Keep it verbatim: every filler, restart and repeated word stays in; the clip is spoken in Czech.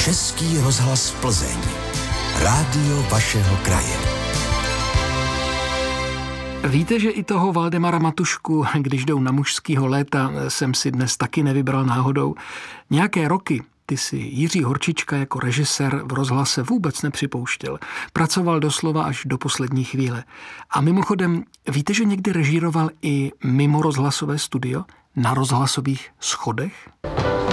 Český rozhlas Plzeň. Rádio vašeho kraje. Víte, že i toho Valdemara Matušku, když jdou na mužskýho léta, jsem si dnes taky nevybral náhodou. Nějaké roky ty si Jiří Horčička jako režisér v rozhlase vůbec nepřipouštěl. Pracoval doslova až do poslední chvíle. A mimochodem, víte, že někdy režíroval i mimo rozhlasové studio? Na rozhlasových schodech?